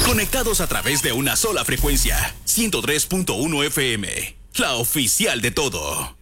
Conectados a través de una sola frecuencia, 103.1 FM, la oficial de todo.